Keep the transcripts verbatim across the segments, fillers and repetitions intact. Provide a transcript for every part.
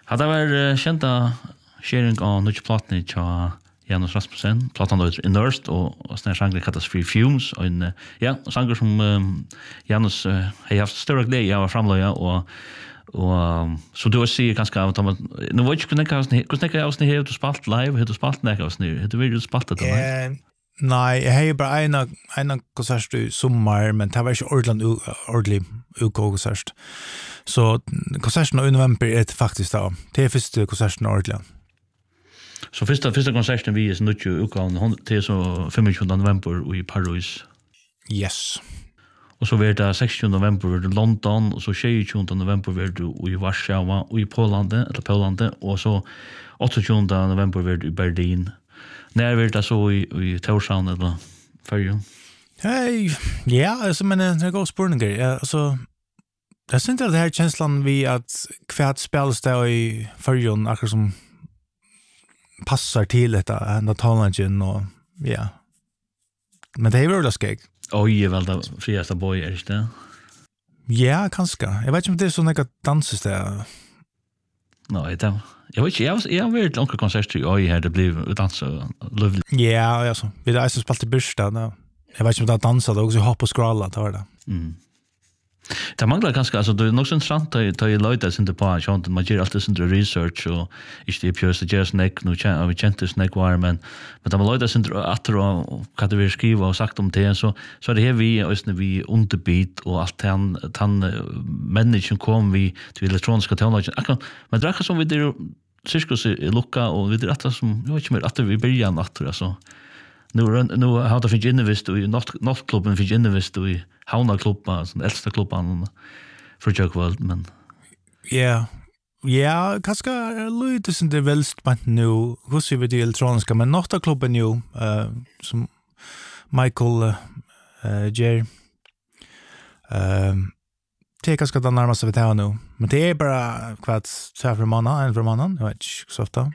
Hade var kända sharing av Nutch Platni till Janus Rasmussen, platan då Innerst och såna sanger kallas Free Fumes och en ja, sanger som um, Janus uh, har haft större glädje av framlöja och och så då ser ganska av att nu vet jag inte hur hur snäcka jag snä helt spalt live, hur spalt näka och snä, hur vill du spalta det där? Nej, jag har bara en en konsert i sommar, men det var inte ordentligt ordentligt ukonsert. Så konserten i november är det faktiskt då. Det är första konserten ordentligt. Så första första konserten vi är nu ju ukan till så femtonde november i Paris. Yes. Och så blir det sextonde november i London och så tjugosjunde november blir det i Warszawa och i Polen eller Polen och så åttonde november blir det i Berlin. När blir det så i i Torshavn eller Färjön? Hej. Ja, alltså men det går spårningar. Ja, alltså jag syns att det här känslan vi att kvärt spelas där i Färjön akkurat som passar till detta ända talningen och ja. Men det är väl det skeg. Oj, väl det friaste boy är det. Ja, kanske. Jag vet inte om det är så några danses där. Nej, det jag vet inte, jag jag har varit långa konserter oj här det blev dansa lovely. Ja, alltså. Vi där så spalt i Byrstad då. Jag vet inte om det dansade också hoppa och scrolla tar det. Mm. Det manglar ganska alltså det är nog så intressant att ta i löjda sin på sånt man gör alltid sin research och ist det pure suggest neck nu chan vi chantes neck wire men men de löjda sin att och kan det skriva och sagt om det så så det här vi ösne vi underbeat och allt han han människan kom vi till elektroniska teknologi men drakar som vi det cirkus i lucka och vi det att som jag vet inte mer att vi börjar natt alltså nu nu har det finns invest i natt nattklubben finns invest i Hauna klubba, sån äldsta klubban för Jokworld men ja ja kanske lite sen det välst men nu hur ser vi det elektroniska men nattklubben ju eh som Michael eh J eh det kanske då närmast vi tar nu men det är bara kvart så för månader en för månader jag vet inte så ofta.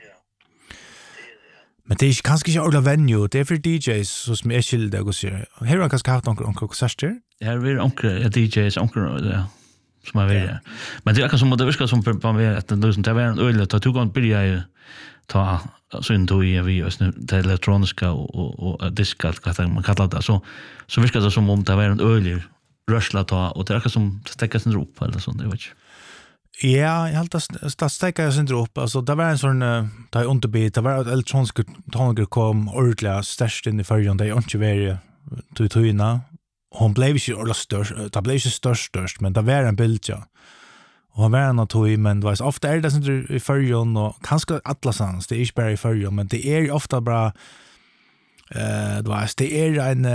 Men det är kanske inte alla venue, det är för D Js så som är skilda och så. Här har kanske haft några konserter. Här vill onkel D Js onkel ja. Som är väl. Men det är kanske som det viskar som på med att det det var en öl att tog on börja ta så in då i vi ösn det elektroniska och och diskat vad man kallar det så så viskar det som om det var en öl rushla ta och det är som stäcka sin rop eller sånt det vet jag. Ja, jag helt att stäcka jag sin upp. Alltså det var en sån där underbeat, det var ett elektronisk tonlager kom ordentligt störst in i färjan där jag inte var till tyna. Hon blev ju alla störst, det blev ju störst störst, men det var en bild ja. Och hon var en toy men det var ofta är det sånt i färjan och kanske alla sans, det är inte bara i färjan men det är ofta bra eh det var det är en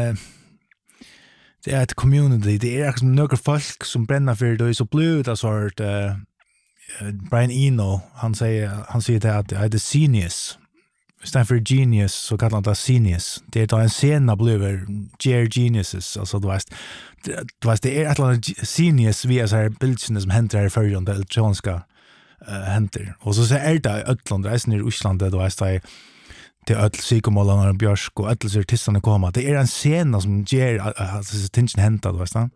det är ett community, det är liksom några folk som bränner för det är så blöd och sort eh Brian Eno, han säger han säger det att det är the genius. Istället för genius så kallar han det genius. Det är då en scen av blöver Ger geniuses alltså du vet du vet det är ett annat genius vi är så här bilden som händer i förrjun det elektroniska eh händer. Och så säger det Ötland resten i Ryssland det du vet det det är öll psykomålarna och björsk och öll artisterna komma. Det är en scen som ger alltså tension händer du vet det.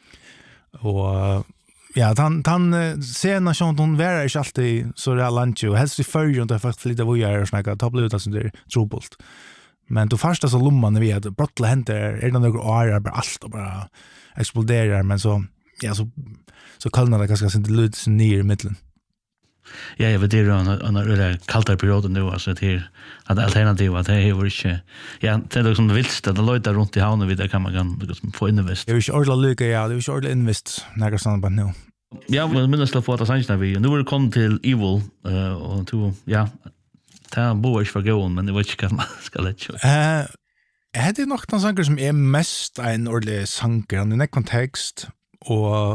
Och ja, han han scenen som hon var inte alltid så där lunch och helst i förrjun då faktiskt lite vad jag snacka ta blir det som det trubbelt. Men då första så lumman vi hade brottla händer är det några år bara allt och bara exploderar men så ja så så kallnar det ganska sent luds ner i mitten. Ja, jag vet det är en en eller kallare period nu alltså det att alternativ att det är ju inte ja det är liksom vilst att det där runt i havnen vid där kan man kan liksom få invest. Det är ju ordla lycka ja, det är ju ordla invest några såna bara nu. Ja, men minns det för att sanna vi nu vill komma till Evil eh och to ja ta boys för gåen men det var inte kan ska lätt. Eh är det nog någon sånger som är mest en ordentlig sånger i den kontext och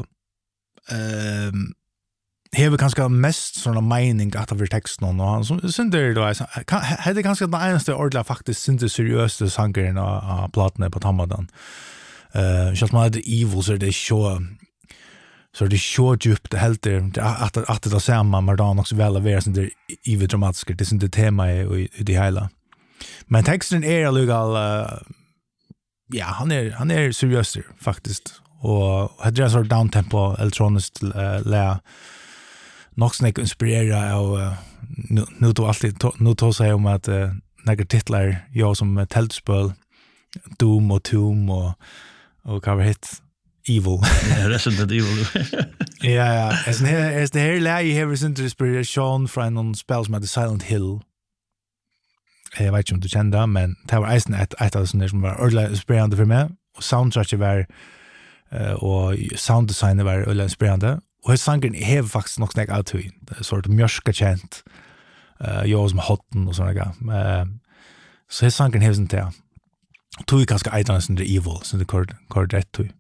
ehm hever kanskje mest sånne mening at av teksten og han som synder det er det kanskje den eneste ordentlig faktisk synder seriøste sangeren av platene på Tamadan uh, selv om det er evil så er det så så er det så djupt det helt det at, at det er samme men da også vel å være synder evil dramatiske det synder tema i, i det hele men teksten er allugal uh, ja han er, han er seriøst faktisk og det er en sånn downtempo elektronisk uh, læ nok snakk inspirera av uh, nu, nu då alltid to, nu tar sig om att uh, några titlar jag som uh, teltspel Doom och Tomb och och cover hit Evil. Ja, Resident Evil. Ja, ja. Är det här är det här läge har sin inspiration från någon spel som heter Silent Hill. Jag vet inte om du känner det, men det var eisen ett ett av sådana som var ordentligt inspirerande för mig. Och soundtracket var uh, och sounddesignen var ordentligt inspirerande. Och hur sangen har faktiskt något snäck out i. Det är sort av mjörska känt. Uh, jag som hotten och sådana. Uh, så hur sangen har sin det. Tog ganska eisen som det Evil, som det kort rätt tog.